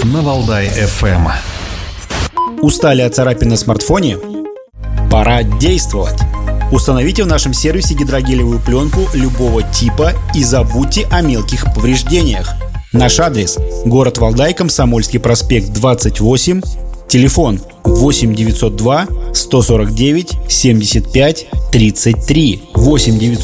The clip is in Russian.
на Валдай-ФМ. Устали от царапин на смартфоне? Пора действовать! Установите в нашем сервисе гидрогелевую пленку любого типа и забудьте о мелких повреждениях. Наш адрес – город Валдай, Комсомольский проспект, 28, телефон 8 902 149 75 33, 8 902